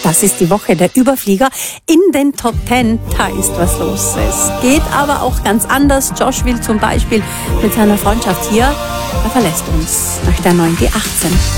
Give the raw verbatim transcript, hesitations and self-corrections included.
Das ist die Woche der Überflieger. In den Top Ten, da ist was los. Es geht aber auch ganz anders. Josh will zum Beispiel mit seiner Freundschaft hier, er verlässt uns nach der neuen G achtzehn.